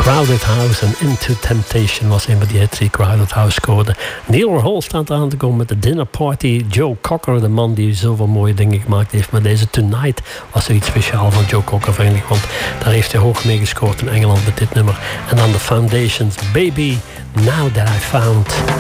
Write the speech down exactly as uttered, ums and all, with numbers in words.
Crowded House en Into Temptation was een van die hits die Crowded House scoorde. Neil Hall staat aan te komen met de Dinner Party. Joe Cocker, de man die zoveel mooie dingen gemaakt heeft. Maar deze Tonight was er iets speciaals van Joe Cocker, vind ik. Want daar heeft hij hoog mee gescoord in Engeland met dit nummer. En dan de Foundations, Baby, Now That I Found.